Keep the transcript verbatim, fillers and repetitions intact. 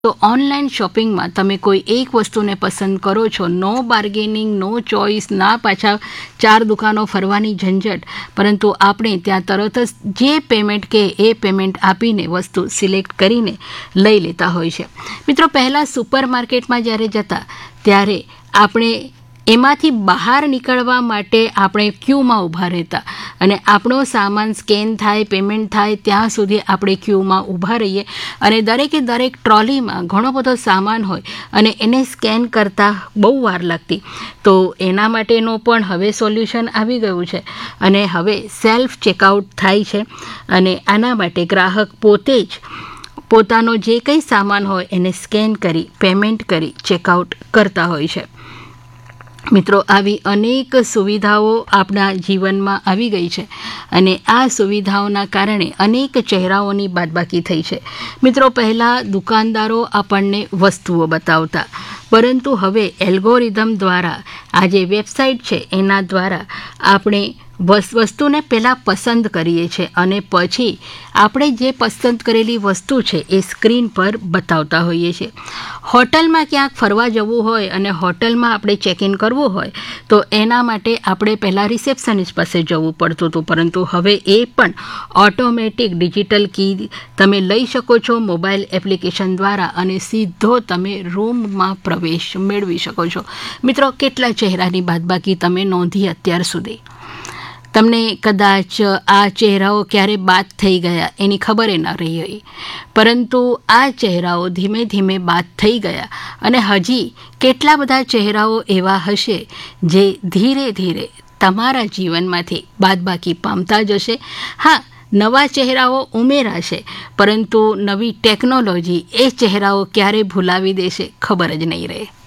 તો ઓનલાઈન શોપિંગમાં તમે કોઈ એક વસ્તુને પસંદ કરો છો, નો બાર્ગેનિંગ, નો ચોઇસ, ના પાછા ચાર દુકાનો ફરવાની ઝંઝટ, પરંતુ આપણે ત્યાં તરત જ જે પેમેન્ટ કે એ પેમેન્ટ આપીને વસ્તુ સિલેક્ટ કરીને લઈ લેતા હોય છે. મિત્રો, પહેલાં સુપર માર્કેટમાં જ્યારે જતા ત્યારે આપણે એમાંથી બહાર નીકળવા માટે આપણે ક્યુમાં ઊભા રહેતા અને આપણો સામાન સ્કેન થાય, પેમેન્ટ થાય ત્યાં સુધી આપણે ક્યુમાં ઊભા રહીએ અને દરેકે દરેક ટ્રોલીમાં ઘણો બધો સામાન હોય અને એને સ્કેન કરતાં બહુ વાર લાગતી. તો એના માટેનો પણ હવે સોલ્યુશન આવી ગયું છે અને હવે સેલ્ફ ચેકઆઉટ થાય છે અને આના માટે ગ્રાહક પોતે જ પોતાનો જે કંઈ સામાન હોય એને સ્કેન કરી, પેમેન્ટ કરી ચેકઆઉટ કરતા હોય છે. મિત્રો, આવી અનેક સુવિધાઓ આપણા જીવનમાં આવી ગઈ છે અને આ સુવિધાઓના કારણે અનેક ચહેરાઓની બાદબાકી થઈ છે. મિત્રો, પહેલાં દુકાનદારો આપણને વસ્તુઓ બતાવતા, પરંતુ હવે એલ્ગોરિધમ દ્વારા આ જે વેબસાઇટ છે એના દ્વારા આપણે વસ્તુને પહેલાં પસંદ કરીએ છીએ અને પછી આપણે જે પસંદ કરેલી વસ્તુ છે એ સ્ક્રીન પર બતાવતા હોઈએ છીએ. હોટલમાં ક્યાંક ફરવા જવું હોય અને હોટલમાં આપણે ચેક ઇન કરવું હોય તો એના માટે આપણે પહેલાં રિસેપ્શનિસ્ટ પાસે જવું પડતું હતું, પરંતુ હવે એ પણ ઓટોમેટિક ડિજિટલ કી તમે લઈ શકો છો મોબાઈલ એપ્લિકેશન દ્વારા અને સીધો તમે રૂમમાં પ્રવેશ મેળવી શકો છો. મિત્રો, કેટલા ચહેરાની બાદબાકી તમે નોંધી અત્યાર સુધી? તમને કદાચ આ ચહેરાઓ ક્યારે બાદ થઈ ગયા એની ખબર ન રહી હોય, પરંતુ આ ચહેરાઓ ધીમે ધીમે બાદ થઈ ગયા અને હજી કેટલા બધા ચહેરાઓ એવા હશે જે ધીરે ધીરે તમારા જીવનમાંથી બાદબાકી પામતા જશે. હા, નવા ચહેરાઓ ઉમેરાશે, પરંતુ નવી ટેકનોલોજી એ ચહેરાઓ ક્યારે ભૂલાવી દેશે ખબર જ નહીં રહે.